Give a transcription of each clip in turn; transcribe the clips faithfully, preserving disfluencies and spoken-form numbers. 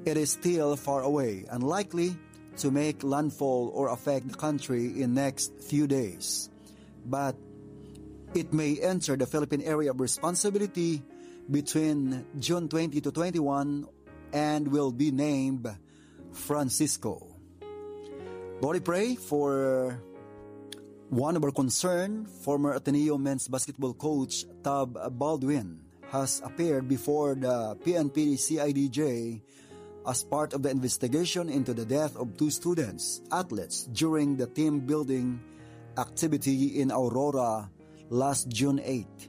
It is still far away and likely to make landfall or affect the country in next few days. But it may enter the Philippine area of responsibility between June twentieth to twenty-first and will be named Francisco. Lord, I pray for one of our concern, former Ateneo men's basketball coach Tab Baldwin has appeared before the P N P C I D J as part of the investigation into the death of two students, athletes, during the team building activity in Aurora last June eighth.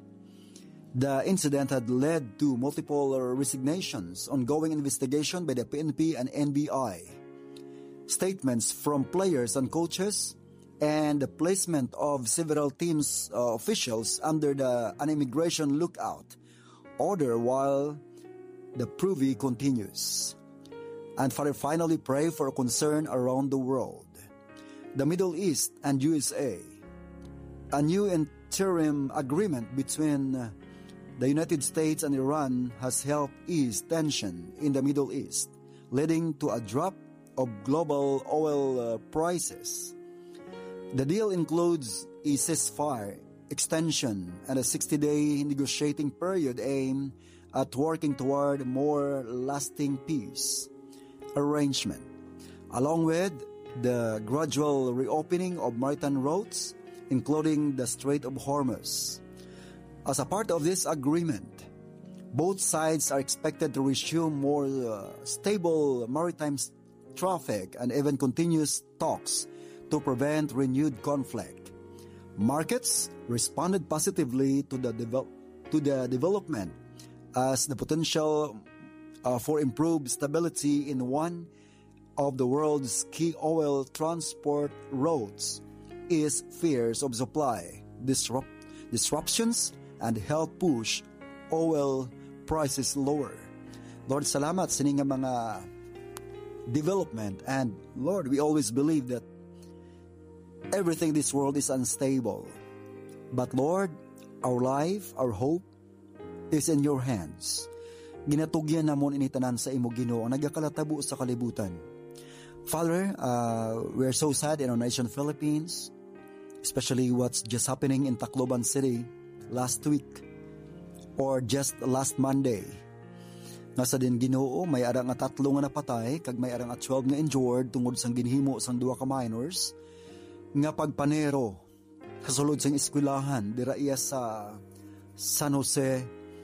The incident had led to multiple resignations, ongoing investigation by the P N P and N B I, statements from players and coaches, and the placement of several teams uh, officials under the an immigration lookout order while the privy continues. And Father, finally pray for concern around the world, the Middle East and U S A. A new interim agreement between the United States and Iran has helped ease tension in the Middle East, leading to a drop of global oil uh, prices. The deal includes a ceasefire extension and a sixty-day negotiating period aimed at working toward more lasting peace arrangement, along with the gradual reopening of maritime routes, including the Strait of Hormuz. As a part of this agreement, both sides are expected to resume more uh, stable maritime traffic and even continuous talks to prevent renewed conflict. Markets responded positively to the, devel- to the development as the potential uh, for improved stability in one of the world's key oil transport routes is fears of supply disrupt- disruptions and help push oil prices lower. Lord, salamat sa inyong mga development, and Lord, we always believe that everything in this world is unstable. But Lord, our life, our hope is in your hands. Ginatugyan namon initanan sa imo Ginoo, nagakalatabu sa kalibutan. Father, uh, we're so sad in our nation Philippines, especially what's just happening in Tacloban City last week or just last Monday. Nasa din Ginoo, may ara nga tatlo nga napatay kag may ara nga twelve nga injured tungod sang ginhimo sang duha ka minors nga pagpanero kasulod sang eskwelahan dira iya sa San Jose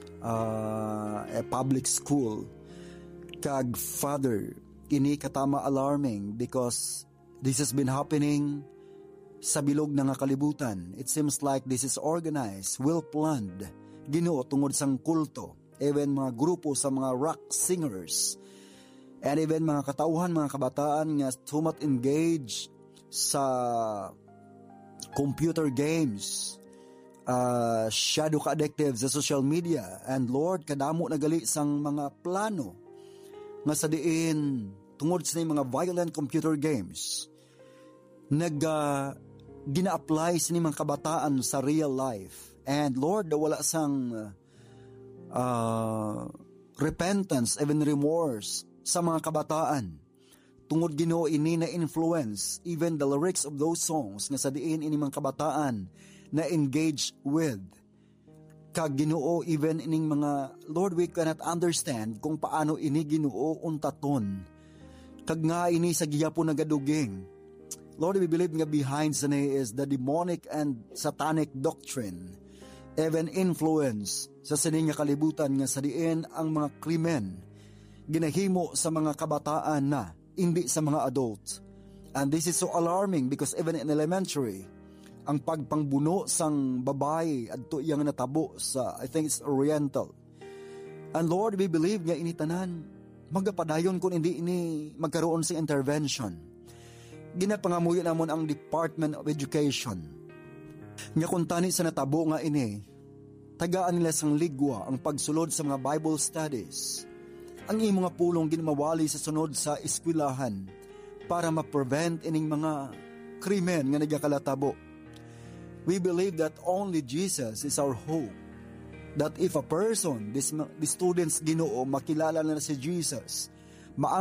uh, a public school. Kag Father, ini katama alarming because this has been happening sa bilog na nga kalibutan. It seems like this is organized, well-planned, Ginoo tungod sang kulto, even mga grupo sa mga rock singers, and even mga katauhan, mga kabataan nga tumat engage sa computer games, uh, shadow ka-addictive sa social media, and Lord, kadamo nagali sang mga plano nga sa diin tungod sa mga violent computer games nag uh, gina-apply sa mga kabataan sa real life. And Lord, wala sang uh, repentance, even remorse sa mga kabataan. Tungod Ginoo ini na influence even the lyrics of those songs nga sa diin ini mga kabataan na engage with. Kag Ginoo even ining mga, Lord, we cannot understand kung paano ini Ginoo untaton. Kag nga ini sa giyapo nagaduging. Lord, we believe nga behind sa is the demonic and satanic doctrine, even influence sa sining nga kalibutan nga sa diin ang mga krimen ginahimo sa mga kabataan na, hindi sa mga adult. And this is so alarming because even in elementary, ang pagpangbuno sang babae adto iyang natabo sa, I think it's Oriental. And Lord, we believe nga initanan magapadayon kung hindi ini magkaroon sa intervention. Ginapangamuyo namon ang Department of Education. Nga kung tani sa natabo nga ini, tagaan nila sang ligwa ang pagsulod sa mga Bible studies. Ang imo nga pulong ginmawali sa sunod sa eskwelahan para ma-prevent ining mga krimen nga nagakalatabo. We believe that only Jesus is our hope. That if a person, this, the students Ginoo, makilala na si Jesus,